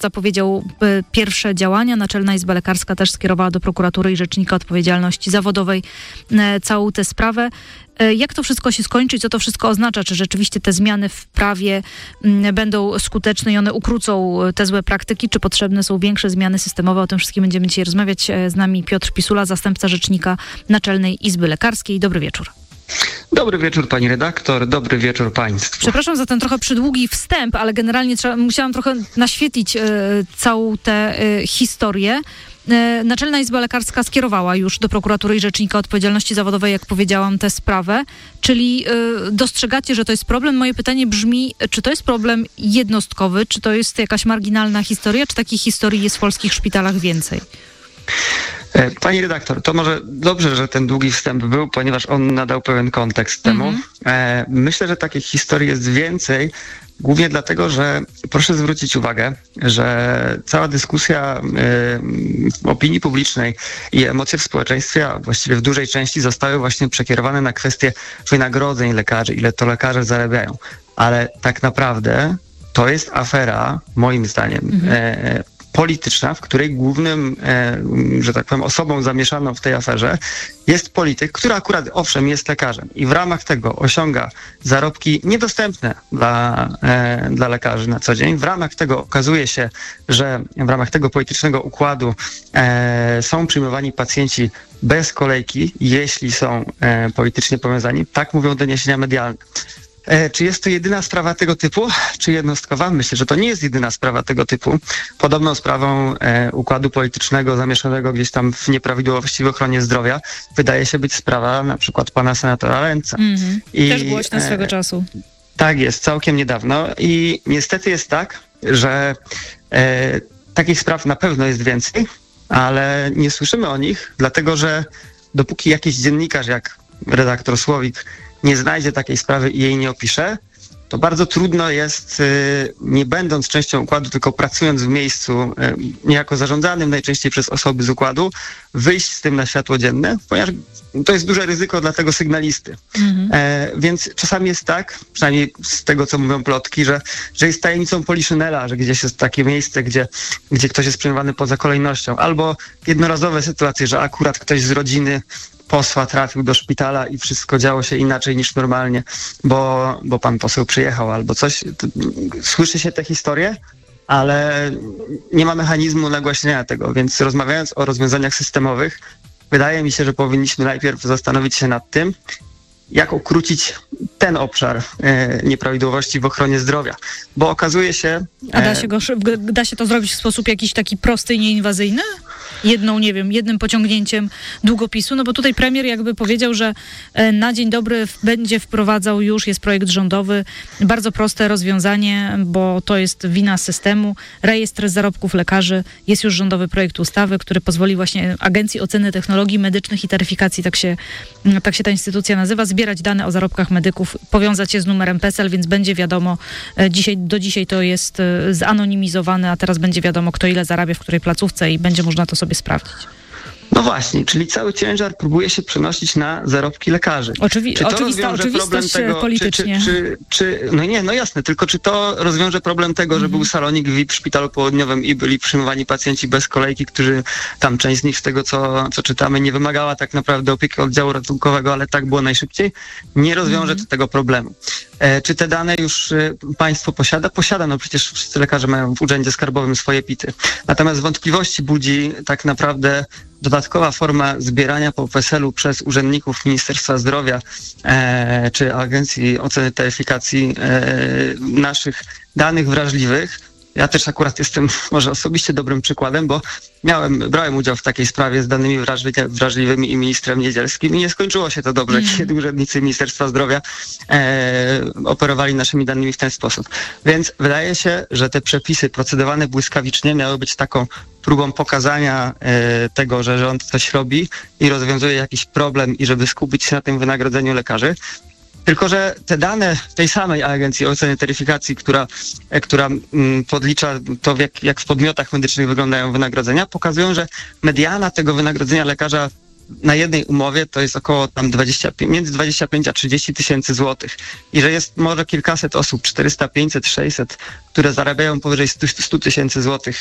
zapowiedział pierwsze działania. Naczelna Izba Lekarska też skierowała do prokuratury i Rzecznika Odpowiedzialności Zawodowej całą tę sprawę. Jak to wszystko się skończy? Co to wszystko oznacza? Czy rzeczywiście te zmiany w prawie będą skuteczne i one ukrócą te złe praktyki? Czy potrzebne są większe zmiany systemowe? O tym wszystkim będziemy dzisiaj rozmawiać. Z nami Piotr Pisula, zastępca rzecznika Naczelnej Izby Lekarskiej. Dobry wieczór. Dobry wieczór pani redaktor, dobry wieczór państwu. Przepraszam za ten trochę przydługi wstęp, ale generalnie musiałam trochę naświetlić całą tę historię. Naczelna Izba Lekarska skierowała już do prokuratury i Rzecznika Odpowiedzialności Zawodowej, jak powiedziałam, tę sprawę, czyli dostrzegacie, że to jest problem. Moje pytanie brzmi, czy to jest problem jednostkowy, czy to jest jakaś marginalna historia, czy takich historii jest w polskich szpitalach więcej? Pani redaktor, to może dobrze, że ten długi wstęp był, ponieważ on nadał pełen kontekst temu. Myślę, że takich historii jest więcej, głównie dlatego, że proszę zwrócić uwagę, że cała dyskusja w opinii publicznej i emocje w społeczeństwie, a właściwie w dużej części zostały właśnie przekierowane na kwestię wynagrodzeń lekarzy, ile to lekarze zarabiają. Ale tak naprawdę to jest afera, moim zdaniem, polityczna, w której głównym, że tak powiem, osobą zamieszaną w tej aferze jest polityk, który akurat, owszem, jest lekarzem i w ramach tego osiąga zarobki niedostępne dla lekarzy na co dzień. W ramach tego okazuje się, że w ramach tego politycznego układu są przyjmowani pacjenci bez kolejki, jeśli są politycznie powiązani. Tak mówią doniesienia medialne. Czy jest to jedyna sprawa tego typu, czy jednostkowa? Myślę, że to nie jest jedyna sprawa tego typu. Podobną sprawą układu politycznego zamieszanego gdzieś tam w nieprawidłowości w ochronie zdrowia wydaje się być sprawa na przykład pana senatora Lęca. Też głośna swego czasu. Tak jest, całkiem niedawno i niestety jest tak, że takich spraw na pewno jest więcej, ale nie słyszymy o nich, dlatego że dopóki jakiś dziennikarz jak redaktor Słowik nie znajdzie takiej sprawy i jej nie opisze, to bardzo trudno jest, nie będąc częścią układu, tylko pracując w miejscu niejako zarządzanym najczęściej przez osoby z układu, wyjść z tym na światło dzienne, ponieważ to jest duże ryzyko dla tego sygnalisty. Więc czasami jest tak, przynajmniej z tego, co mówią plotki, że jest tajemnicą poliszynela, że gdzieś jest takie miejsce, gdzie ktoś jest przyjmowany poza kolejnością, albo jednorazowe sytuacje, że akurat ktoś z rodziny posła trafił do szpitala i wszystko działo się inaczej niż normalnie, bo pan poseł przyjechał albo coś. Słyszy się te historie, ale nie ma mechanizmu nagłaśniania tego, więc rozmawiając o rozwiązaniach systemowych, wydaje mi się, że powinniśmy najpierw zastanowić się nad tym, jak ukrócić ten obszar nieprawidłowości w ochronie zdrowia, bo okazuje się... A da się to zrobić w sposób jakiś taki prosty i nieinwazyjny? Jednym pociągnięciem długopisu? No bo tutaj premier jakby powiedział, że na dzień dobry będzie wprowadzał jest projekt rządowy, bardzo proste rozwiązanie, bo to jest wina systemu, rejestr zarobków lekarzy, jest już rządowy projekt ustawy, który pozwoli właśnie Agencji Oceny Technologii Medycznych i Taryfikacji, tak się ta instytucja nazywa, zbierać dane o zarobkach medyków, powiązać je z numerem PESEL, więc będzie wiadomo, do dzisiaj to jest zanonimizowane, a teraz będzie wiadomo, kto ile zarabia w której placówce i będzie można to sobie sprawdzić. No właśnie, czyli cały ciężar próbuje się przenosić na zarobki lekarzy. Oczywistość politycznie. No jasne, tylko czy to rozwiąże problem tego, że był salonik VIP w szpitalu południowym i byli przyjmowani pacjenci bez kolejki, którzy tam część z nich z tego, co czytamy, nie wymagała tak naprawdę opieki oddziału ratunkowego, ale tak było najszybciej? Nie rozwiąże to tego problemu. Czy te dane już państwo posiada? Posiada, no przecież wszyscy lekarze mają w urzędzie skarbowym swoje PIT-y. Natomiast wątpliwości budzi tak naprawdę dodatkowa forma zbierania po PESEL-u przez urzędników Ministerstwa Zdrowia czy Agencji Oceny Taryfikacji naszych danych wrażliwych. Ja też akurat jestem może osobiście dobrym przykładem, bo brałem udział w takiej sprawie z danymi wrażliwymi i ministrem Niedzielskim i nie skończyło się to dobrze, kiedy urzędnicy Ministerstwa Zdrowia operowali naszymi danymi w ten sposób. Więc wydaje się, że te przepisy procedowane błyskawicznie miały być taką próbą pokazania tego, że rząd coś robi i rozwiązuje jakiś problem i żeby skupić się na tym wynagrodzeniu lekarzy. Tylko że te dane tej samej Agencji Oceny Taryfikacji, która podlicza to, jak w podmiotach medycznych wyglądają wynagrodzenia, pokazują, że mediana tego wynagrodzenia lekarza na jednej umowie to jest około tam między 25 a 30 tysięcy złotych. I że jest może kilkaset osób, 400, 500, 600, które zarabiają powyżej 100 tysięcy złotych